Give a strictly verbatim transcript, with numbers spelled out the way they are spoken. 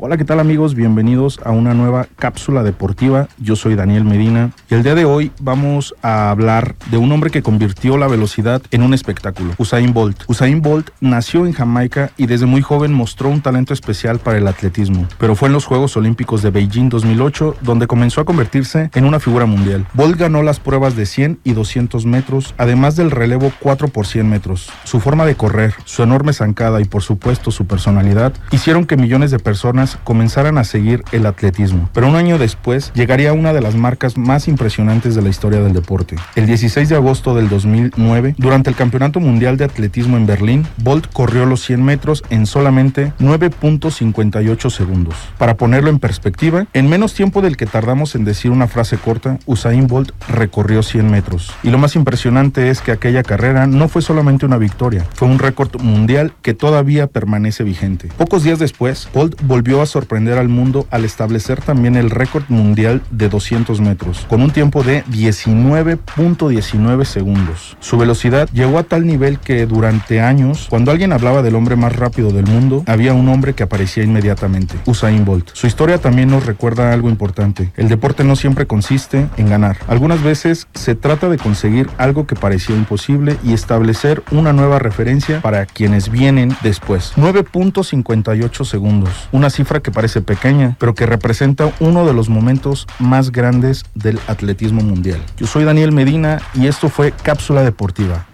Hola, ¿qué tal amigos? Bienvenidos a una nueva cápsula deportiva. Yo soy Daniel Medina y el día de hoy vamos a hablar de un hombre que convirtió la velocidad en un espectáculo, Usain Bolt. Usain Bolt nació en Jamaica y desde muy joven mostró un talento especial para el atletismo, pero fue en los Juegos Olímpicos de Beijing dos mil ocho donde comenzó a convertirse en una figura mundial. Bolt ganó las pruebas de cien y doscientos metros, además del relevo cuatro por cien metros. Su forma de correr, su enorme zancada y por supuesto su personalidad hicieron que millones de personas comenzaran a seguir el atletismo. Pero un año después llegaría una de las marcas más impresionantes de la historia del deporte. El dieciséis de agosto del dos mil nueve, durante el Campeonato Mundial de Atletismo en Berlín, Bolt corrió los cien metros en solamente nueve punto cincuenta y ocho segundos. Para ponerlo en perspectiva, en menos tiempo del que tardamos en decir una frase corta, Usain Bolt recorrió cien metros. Y lo más impresionante es que aquella carrera no fue solamente una victoria, fue un récord mundial que todavía permanece vigente. Pocos días después, Bolt volvió a sorprender al mundo al establecer también el récord mundial de doscientos metros, con un tiempo de diecinueve punto diecinueve segundos. Su velocidad llegó a tal nivel que durante años, cuando alguien hablaba del hombre más rápido del mundo, había un hombre que aparecía inmediatamente, Usain Bolt. Su historia también nos recuerda algo importante. El deporte no siempre consiste en ganar. Algunas veces se trata de conseguir algo que parecía imposible y establecer una nueva referencia para quienes vienen después. nueve punto cincuenta y ocho segundos, una cifra que parece pequeña, pero que representa uno de los momentos más grandes del atletismo mundial. Yo soy Daniel Medina y esto fue Cápsula Deportiva.